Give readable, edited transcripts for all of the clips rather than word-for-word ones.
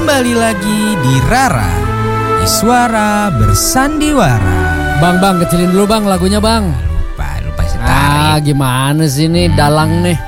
Kembali lagi di Rara, di Suara Bersandiwara. Bang, kecilin dulu bang lagunya bang. Lupa setari. Gimana sih nih dalang nih.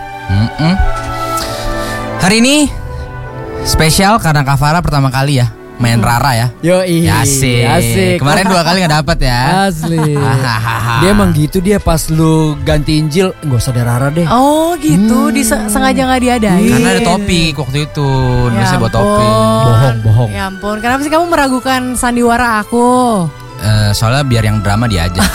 Hari ini spesial karena Kak Farah pertama kali ya main Rara ya. Yoi, Asik. Kemarin 2 kali gak dapet ya. Asli. Dia emang gitu, dia pas lu ganti Injil gak usah ada Rara deh. Oh gitu, sengaja gak diadain. Karena ada topik waktu itu, nulisnya buat topik. Bohong. Ya ampun, kenapa sih kamu meragukan sandiwara aku? Soalnya biar yang drama dia aja.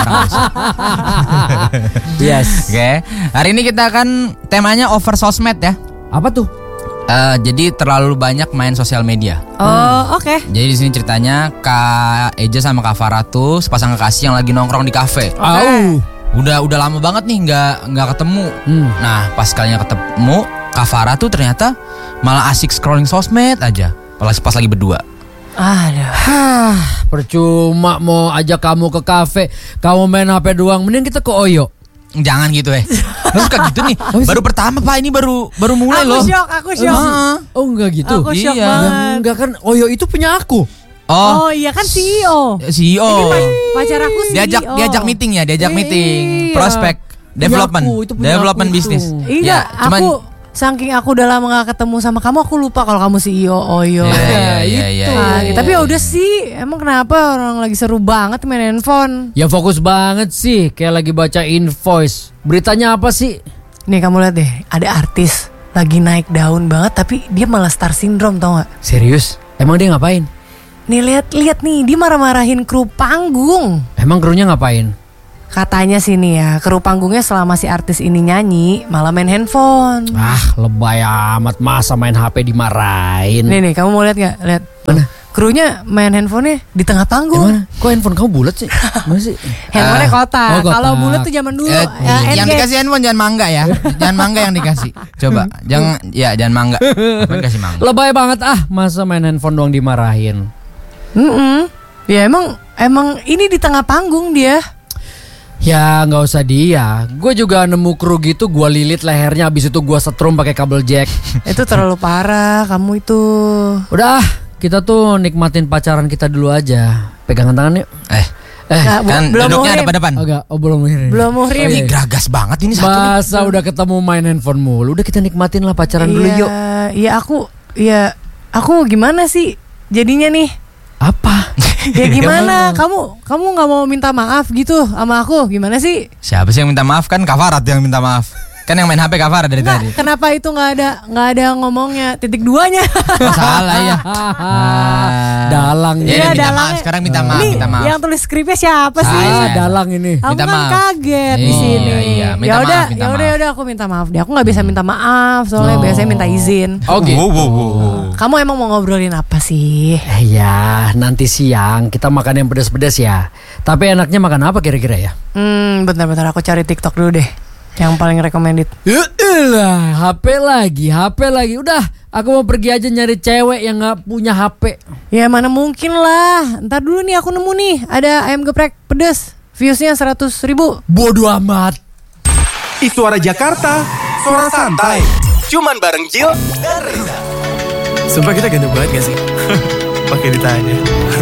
Yes. Oke, hari ini kita akan temanya over sosmed ya. Apa tuh? Jadi terlalu banyak main sosial media. Oh oke. Jadi di sini ceritanya Kak Eja sama Kak Farah tuh sepasang kekasih yang lagi nongkrong di kafe. Udah lama banget nih nggak ketemu. Nah pas kalinya ketemu, Kak Farah tuh ternyata malah asik scrolling sosmed aja. Pas lagi berdua. Aduh. Percuma mau ajak kamu ke kafe, kamu main HP doang. Mending kita ke Oyo. Jangan gitu suka gitu nih. Baru pertama Pak, ini baru mulai loh. Aku syok. Oh enggak gitu. Aku syok Iya. banget. Enggak kan, Oyo itu punya aku. Oh iya kan CEO. CEO. Pacar aku CEO. Diajak meeting ya, meeting. Prospek development. Itu punya Development aku bisnis. itu. Iya, cuman saking aku udah lama gak ketemu sama kamu, aku lupa kalau kamu CEO Oyo. Iya. Tapi ya udah sih, emang kenapa orang lagi seru banget main handphone? Ya fokus banget sih, kayak lagi baca invoice. Beritanya apa sih? Nih kamu lihat deh, ada artis lagi naik daun banget tapi dia malah star syndrome, tau gak? Serius? Emang dia ngapain? Nih lihat nih, dia marah-marahin kru panggung. Emang krunya ngapain? Katanya sih nih ya, kru panggungnya selama si artis ini nyanyi malah main handphone. Lebay amat, masa main HP dimarahin. Nih kamu mau lihat gak? Lihat. Mana? Krunya main handphonenya di tengah panggung. Gimana? Kok handphone kamu bulat sih? Mana sih? Handphonenya kotak. kotak. Kalau bulat tuh zaman dulu. yang dikasih handphone jangan mangga ya. Jangan mangga yang dikasih. Coba, jangan mangga. Apa dikasih mangga? Lebay banget masa main handphone doang dimarahin. Ya emang ini di tengah panggung dia. Ya nggak usah dia. Gue juga nemu kru gitu, gue lilit lehernya, habis itu gue setrum pakai kabel jack. Itu terlalu parah kamu itu. Udah, kita tuh nikmatin pacaran kita dulu aja. Pegangan tangan yuk. Kan belum duduknya muhrim. depan-depan. Belum muhrim. Belum muhrim. Ini geragas banget ini satu nih. Masa udah ketemu main handphone mulu. Udah kita nikmatin lah pacaran dulu yuk. Iya aku gimana sih jadinya nih? Apa? Ya gimana? Kamu nggak mau minta maaf gitu sama aku? Gimana sih? Siapa sih yang minta maaf? Kan Kak Farah yang minta maaf. Kan yang main HP Kak Farah dari tadi. Kenapa itu nggak ada ngomongnya titik 2-nya? Salah ya. Dalang Ya, ya. minta maaf. Sekarang minta maaf, Nih, minta maaf. yang tulis skripnya siapa sih? Dalang ini. Aku Minta kan maaf. kaget di sini. Iya, minta maaf, minta maaf. Ya udah aku minta maaf deh. Aku nggak bisa minta maaf soalnya biasanya minta izin. Oke. Kamu emang mau ngobrolin apa sih? Ya, nanti siang kita makan yang pedas-pedas ya. Tapi enaknya makan apa kira-kira ya? Bentar aku cari TikTok dulu deh. Yang paling recommended. Yaelah, HP lagi. Udah, aku mau pergi aja nyari cewek yang gak punya HP. Ya mana mungkin lah. Ntar dulu nih aku nemu nih, ada ayam geprek pedas. Viewsnya 100.000. Bodoh amat. Suara Jakarta, suara santai. Cuman bareng Jill dan Reza. Sumpah kita ganteng banget gak sih? Pakai ditanya.